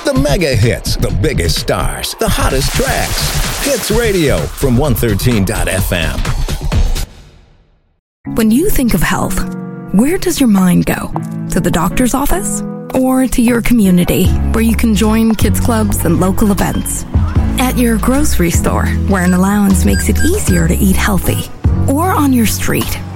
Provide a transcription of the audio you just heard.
The mega hits, the biggest stars, the hottest tracks. Hits Radio from 113.fm. When you think of health, where does your mind go? To the doctor's office? Or to your community, where you can join kids clubs and local events? At your grocery store, where an allowance makes it easier to eat healthy? Or on your street,